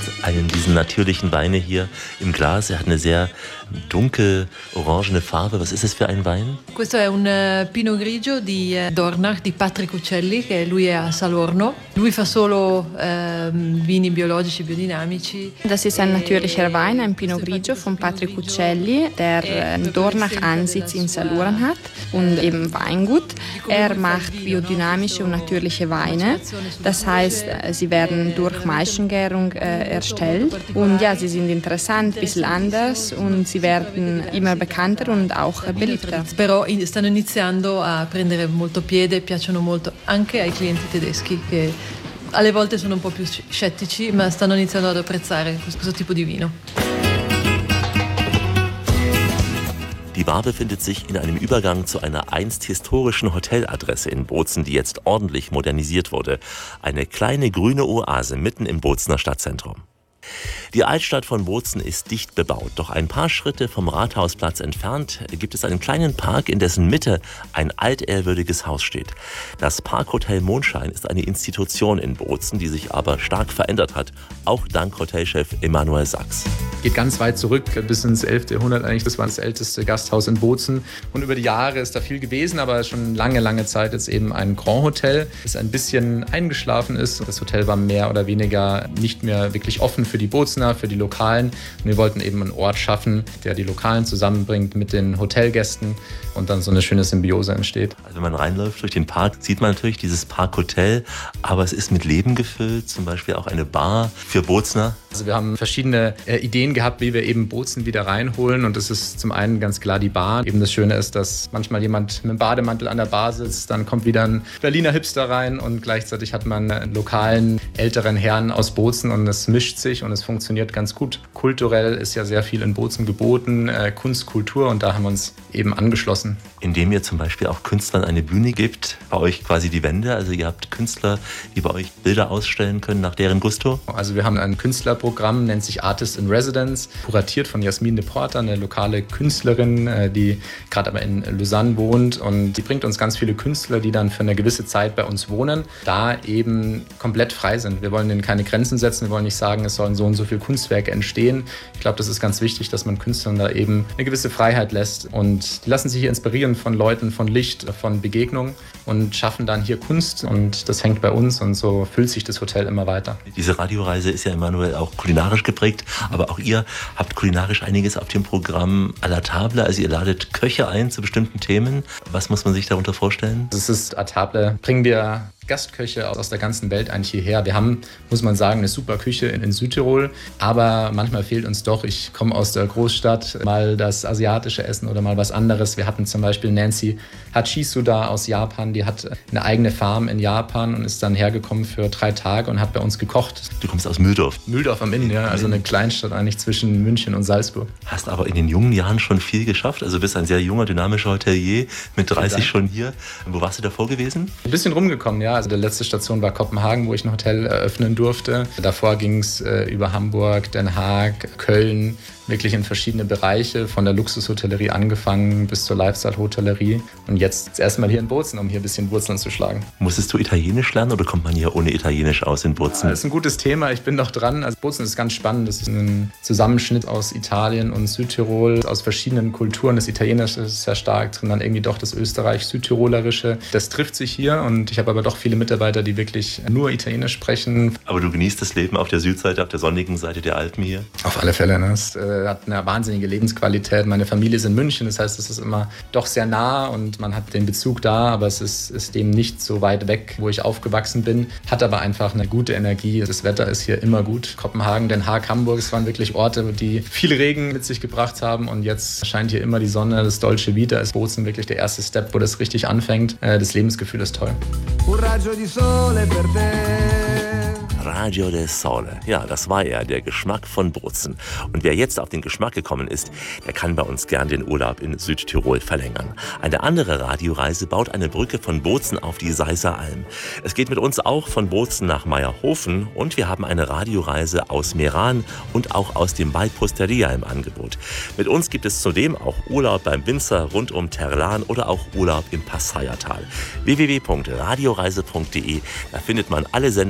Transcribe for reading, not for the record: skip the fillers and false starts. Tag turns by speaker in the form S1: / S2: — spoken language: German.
S1: diesen natürlichen Weine hier im Glas. Er hat eine sehr dunkel orangene Farbe. Was ist es für ein Wein?
S2: Questo è un Pinot Grigio di Dornach, di Patrick Uccelli, che lui è a Salorno. Lui fa solo vini biologici, biodinamici.
S3: Das ist ein natürlicher Wein, ein Pinot Grigio von Patrick Uccelli, der Dornach Ansitz in Salurn hat und eben Weingut. Er macht biodynamische und natürliche Weine. Das heißt, sie werden durch Maschengärung erstellt. Und ja, sie sind interessant, ein bisschen anders und sie werden immer bekannter und auch beliebter.
S2: Però stanno iniziando a prendere molto piede, piacciono molto anche ai clienti tedeschi che alle volte sono un po' più scettici, ma stanno iniziando ad apprezzare questo tipo di vino.
S1: Die Bar befindet sich in einem Übergang zu einer einst historischen Hoteladresse in Bozen, die jetzt ordentlich modernisiert wurde. Eine kleine grüne Oase mitten im Bozener Stadtzentrum. Die Altstadt von Bozen ist dicht bebaut, doch ein paar Schritte vom Rathausplatz entfernt gibt es einen kleinen Park, in dessen Mitte ein altehrwürdiges Haus steht. Das Parkhotel Mondschein ist eine Institution in Bozen, die sich aber stark verändert hat, auch dank Hotelchef Emanuel Sachs.
S4: Geht ganz weit zurück, bis ins 11. Jahrhundert eigentlich. Das war das älteste Gasthaus in Bozen. Und über die Jahre ist da viel gewesen, aber schon lange Zeit jetzt eben ein Grand Hotel, das ein bisschen eingeschlafen ist. Das Hotel war mehr oder weniger nicht mehr wirklich offen für die Bozener, für die Lokalen. Und wir wollten eben einen Ort schaffen, der die Lokalen zusammenbringt mit den Hotelgästen und dann so eine schöne Symbiose entsteht.
S1: Also wenn man reinläuft durch den Park, sieht man natürlich dieses Parkhotel, aber es ist mit Leben gefüllt, zum Beispiel auch eine Bar für Bozener.
S4: Also wir haben verschiedene Ideen gehabt, wie wir eben Bozen wieder reinholen, und das ist zum einen ganz klar die Bar. Eben das Schöne ist, dass manchmal jemand mit einem Bademantel an der Bar sitzt, dann kommt wieder ein Berliner Hipster rein und gleichzeitig hat man einen lokalen älteren Herrn aus Bozen und es mischt sich und es funktioniert ganz gut. Kulturell ist ja sehr viel in Bozen geboten, Kunst, Kultur, und da haben wir uns eben angeschlossen.
S1: Indem ihr zum Beispiel auch Künstlern eine Bühne gebt, bei euch quasi die Wände, also ihr habt Künstler, die bei euch Bilder ausstellen können nach deren Gusto?
S4: Also wir haben ein Künstlerprogramm, nennt sich Artist in Residence, kuratiert von Jasmin de Porter, eine lokale Künstlerin, die gerade aber in Lausanne wohnt, und die bringt uns ganz viele Künstler, die dann für eine gewisse Zeit bei uns wohnen, da eben komplett frei sind. Wir wollen denen keine Grenzen setzen, wir wollen nicht sagen, es sollen so und so viele Kunstwerke entstehen. Ich glaube, das ist ganz wichtig, dass man Künstlern da eben eine gewisse Freiheit lässt, und die lassen sich hier inspirieren von Leuten, von Licht, von Begegnung und schaffen dann hier Kunst, und das hängt bei uns, und so füllt sich das Hotel immer weiter.
S1: Diese Radioreise ist ja, Emanuel, auch kulinarisch geprägt, aber auch ihr habt kulinarisch einiges auf dem Programm à la table, also ihr ladet Köche ein zu bestimmten Themen. Was muss man sich darunter vorstellen?
S4: Das ist à table, bringen wir Gastköche aus der ganzen Welt eigentlich hierher. Wir haben, muss man sagen, eine super Küche in Südtirol, aber manchmal fehlt uns doch, ich komme aus der Großstadt, mal das asiatische Essen oder mal was anderes. Wir hatten zum Beispiel Nancy Hachisu da aus Japan, die hat eine eigene Farm in Japan und ist dann hergekommen für 3 Tage und hat bei uns gekocht.
S1: Du kommst aus Mühldorf?
S4: Mühldorf am Inn, ja, also eine Kleinstadt eigentlich zwischen München und Salzburg.
S1: Hast aber in den jungen Jahren schon viel geschafft, also bist ein sehr junger, dynamischer Hotelier, mit 30 schon hier. Wo warst du davor gewesen?
S4: Ein bisschen rumgekommen, ja. Also die letzte Station war Kopenhagen, wo ich ein Hotel eröffnen durfte. Davor ging es über Hamburg, Den Haag, Köln, wirklich in verschiedene Bereiche, von der Luxushotellerie angefangen bis zur Lifestyle-Hotellerie. Und jetzt erstmal hier in Bozen, um hier ein bisschen Wurzeln zu schlagen.
S1: Musstest du Italienisch lernen oder kommt man hier ohne Italienisch aus in Bozen?
S4: Ja, das ist ein gutes Thema, ich bin noch dran. Also Bozen ist ganz spannend. Das ist ein Zusammenschnitt aus Italien und Südtirol, aus verschiedenen Kulturen. Das Italienische ist sehr stark drin, dann irgendwie doch das Österreich-Südtirolerische. Das trifft sich hier, und ich habe aber doch viele Mitarbeiter, die wirklich nur Italienisch sprechen.
S1: Aber du genießt das Leben auf der Südseite, auf der sonnigen Seite der Alpen hier?
S4: Auf alle Fälle, ne? Es hat eine wahnsinnige Lebensqualität. Meine Familie ist in München, das heißt, es ist immer doch sehr nah und man hat den Bezug da, aber es ist dem nicht so weit weg, wo ich aufgewachsen bin, hat aber einfach eine gute Energie. Das Wetter ist hier immer gut. Kopenhagen, Den Haag, Hamburg, es waren wirklich Orte, die viel Regen mit sich gebracht haben, und jetzt scheint hier immer die Sonne. Das Dolce Vita ist Bozen wirklich der erste Step, wo das richtig anfängt. Das Lebensgefühl ist toll.
S1: Radio del Sole. Ja, das war er, der Geschmack von Bozen. Und wer jetzt auf den Geschmack gekommen ist, der kann bei uns gern den Urlaub in Südtirol verlängern. Eine andere Radioreise baut eine Brücke von Bozen auf die Seiser Alm. Es geht mit uns auch von Bozen nach Meierhofen, und wir haben eine Radioreise aus Meran und auch aus dem Val Pusteria im Angebot. Mit uns gibt es zudem auch Urlaub beim Winzer rund um Terlan oder auch Urlaub im Passaiertal. www.radioreise.de, da findet man alle Sendungen